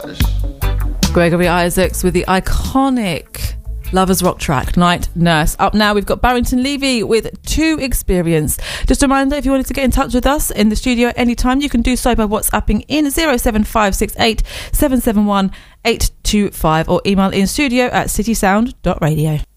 Gregory Isaacs with the iconic Lovers Rock track, Night Nurse. Up now, we've got Barrington Levy with Too Experienced. Just a reminder, if you wanted to get in touch with us in the studio at any time, you can do so by WhatsApping in 07568 771 825 or email in studio@citysound.radio.